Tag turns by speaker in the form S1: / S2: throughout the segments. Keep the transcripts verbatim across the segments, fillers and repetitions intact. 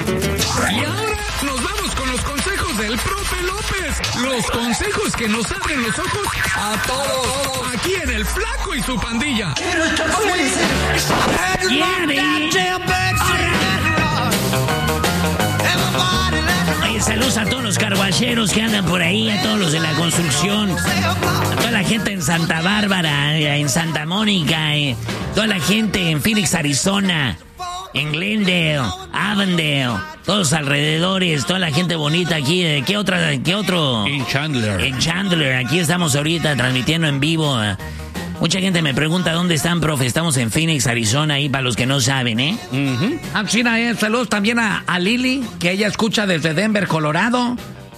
S1: Y ahora nos vamos con los consejos del profe López. Los consejos que nos abren los ojos a todos. Aquí en El Flaco y su pandilla.
S2: Oye, saludos a todos los carguacheros que andan por ahí, a todos los de la construcción, a toda la gente en Santa Bárbara, en Santa Mónica, eh, toda la gente en Phoenix, Arizona, en Glendale, Avondale, todos los alrededores, toda la gente bonita aquí. ¿De qué otra, qué otro?
S3: En Chandler.
S2: En Chandler, aquí estamos ahorita transmitiendo en vivo. Mucha gente me pregunta dónde están, profe. Estamos en Phoenix, Arizona, ahí para los que no saben, ¿eh?
S4: Uh-huh. Ah, China, eh. Saludos también a, a Lili, que ella escucha desde Denver, Colorado.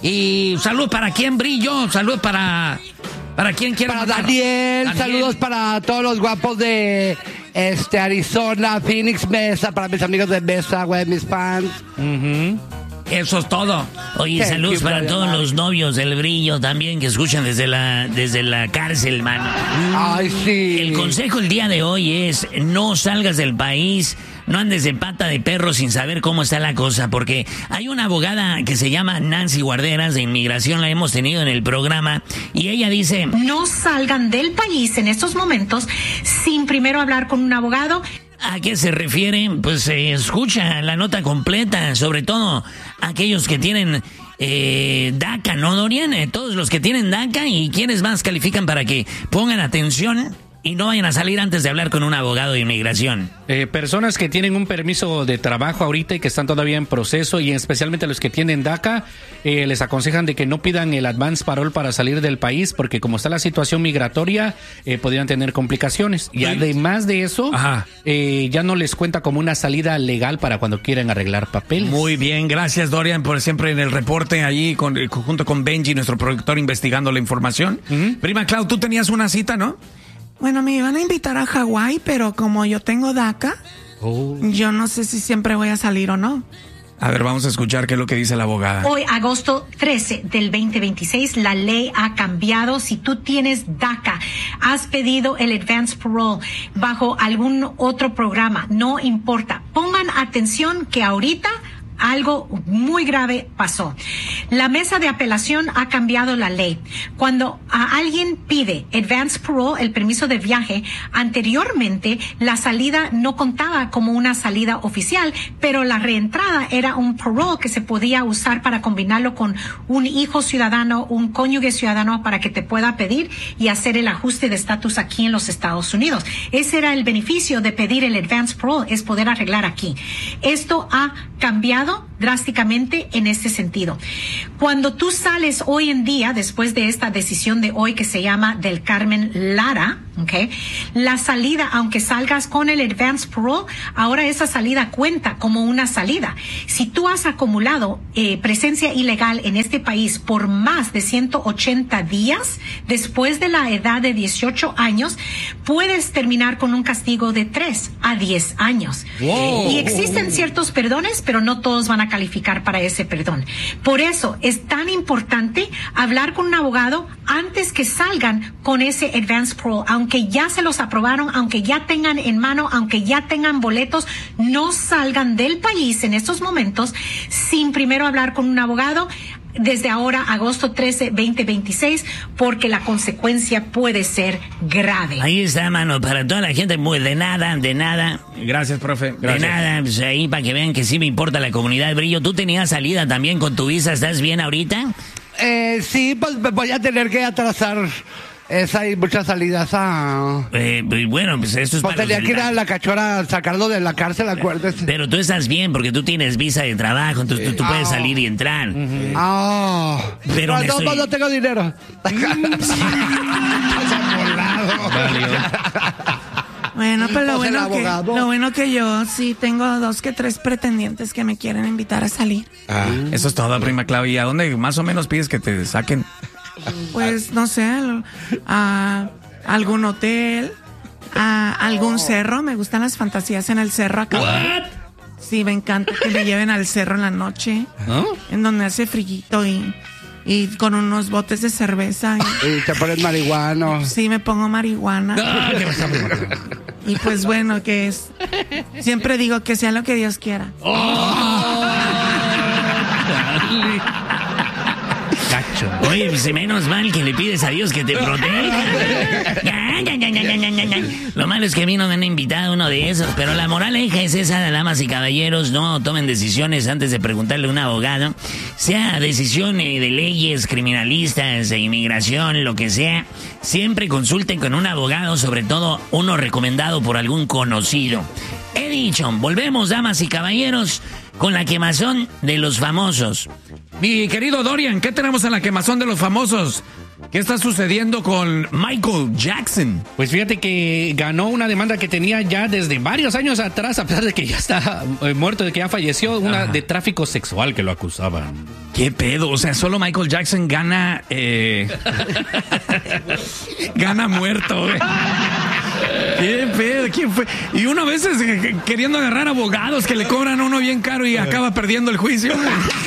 S4: Y saludos para quien Brillo, saludos para... ¿Para quién quiere
S5: Para
S4: mandar?
S5: Daniel,
S4: Daniel,
S5: saludos para todos los guapos de este Arizona, Phoenix, Mesa, para mis amigos de Mesa, güey, mis fans.
S4: Uh-huh. Eso es todo.
S2: Oye,
S5: Thank
S2: saludos
S5: you,
S2: para
S5: brother,
S2: todos
S5: man.
S2: los novios del Brillo también que escuchan desde la, desde la cárcel, mano.
S5: Ay, sí.
S2: El consejo el día de hoy es no salgas del país, no andes de pata de perro sin saber cómo está la cosa, porque hay una abogada que se llama Nancy Guarderas de Inmigración, la hemos tenido en el programa, y ella dice...
S6: No salgan del país en estos momentos sin primero hablar con un abogado.
S2: ¿A qué se refiere? Pues eh, escucha la nota completa, sobre todo aquellos que tienen eh, DACA, ¿no, Dorian? Eh, todos los que tienen DACA y quienes más califican para que pongan atención y no vayan a salir antes de hablar con un abogado de inmigración.
S3: Eh, personas que tienen un permiso de trabajo ahorita y que están todavía en proceso, y especialmente los que tienen DACA, eh, les aconsejan de que no pidan el advance parole para salir del país, porque como está la situación migratoria, eh, podrían tener complicaciones. Y además de eso, eh, ya no les cuenta como una salida legal para cuando quieran arreglar papeles.
S4: Muy bien, gracias Dorian por siempre en el reporte allí con, junto con Benji, nuestro productor, investigando la información. Uh-huh. Prima Clau, tú tenías una cita, ¿no?
S7: Bueno, me iban a invitar a Hawái, pero como yo tengo DACA,
S4: oh.
S7: yo no sé si siempre voy a salir o no.
S4: A ver, vamos a escuchar qué es lo que dice la abogada.
S6: Hoy, agosto trece del veinte veintiséis, la ley ha cambiado. Si tú tienes DACA, has pedido el advance parole bajo algún otro programa, no importa. Pongan atención que ahorita algo muy grave pasó. La mesa de apelación ha cambiado la ley. Cuando a alguien pide advance parole, el permiso de viaje, anteriormente la salida no contaba como una salida oficial, pero la reentrada era un parole que se podía usar para combinarlo con un hijo ciudadano, un cónyuge ciudadano, para que te pueda pedir y hacer el ajuste de estatus aquí en los Estados Unidos. Ese era el beneficio de pedir el advance parole, es poder arreglar aquí. Esto ha cambiado drásticamente en este sentido. Cuando tú sales hoy en día, después de esta decisión de hoy que se llama del Carmen Lara, okay, la salida, aunque salgas con el advance parole, ahora esa salida cuenta como una salida. Si tú has acumulado eh, presencia ilegal en este país por más de ciento ochenta días, después de la edad de dieciocho años, puedes terminar con un castigo de tres a diez años.
S8: Wow.
S6: Y existen ciertos perdones, pero no todos van a calificar para ese perdón. Por eso es tan importante hablar con un abogado antes que salgan con ese advance parole. Aunque ya se los aprobaron, aunque ya tengan en mano, aunque ya tengan boletos, no salgan del país en estos momentos sin primero hablar con un abogado. Desde ahora, agosto trece, veinte veintiséis, porque la consecuencia puede ser grave.
S2: Ahí está, mano, para toda la gente, muy de nada, de nada.
S4: Gracias, profe.
S2: De
S4: Gracias.
S2: nada, pues ahí para que vean que sí me importa la comunidad. Brillo, ¿tú tenías salida también con tu visa? ¿Estás bien ahorita?
S5: Eh, sí, pues me voy a tener que atrasar. Es, hay muchas salidas a...
S2: Eh, pues bueno, pues esto es
S5: pues
S2: para
S5: tenía
S2: los
S5: que ir a
S2: del-
S5: la cachora a sacarlo de la cárcel, acuérdese.
S2: Pero tú estás bien porque tú tienes visa de trabajo, entonces tú, tú puedes
S5: Ah.
S2: salir y entrar.
S5: Ah,
S2: Pero
S5: no,
S2: me
S5: no,
S2: estoy-
S5: no, no tengo dinero.
S7: Bueno, pero lo
S5: Pues el
S7: bueno, que,
S5: abogado.
S7: lo bueno que yo sí tengo dos que tres pretendientes que me quieren invitar a salir.
S4: Ah, eso es todo, prima Clau. ¿Y a dónde más o menos pides que te saquen?
S7: Pues no sé, al- a algún hotel, a algún cerro. Me gustan las fantasías en el cerro acá. Sí, me encanta que me lleven al cerro en la noche,
S5: ¿No?
S7: en donde hace frillito y, y con unos botes de cerveza. Y,
S5: Y te pones marihuano.
S7: sí, me pongo marihuana. Y pues bueno, que es... Siempre digo que sea lo que Dios quiera.
S5: Oh.
S3: Cacho.
S2: Oye, pues menos mal que le pides a Dios que te proteja. Lo malo es que a mí no me han invitado uno de esos, pero la moraleja es esa, damas y caballeros, no tomen decisiones antes de preguntarle a un abogado, sea decisión de leyes, criminalistas, de inmigración, lo que sea, siempre consulten con un abogado, sobre todo uno recomendado por algún conocido. He dicho, volvemos, damas y caballeros, con la quemazón de los famosos.
S4: Mi querido Dorian, ¿qué tenemos en la quemazón de los famosos? ¿Qué está sucediendo con Michael Jackson?
S3: Pues fíjate que ganó una demanda que tenía ya desde varios años atrás, a pesar de que ya está eh, muerto, de que ya falleció, una de tráfico sexual que lo acusaban.
S4: ¿Qué pedo? O sea, solo Michael Jackson gana... Eh... gana muerto, güey. ¿Qué pedo? ¿Quién fue? Y uno a veces queriendo agarrar abogados que le cobran uno bien caro y acaba perdiendo el juicio.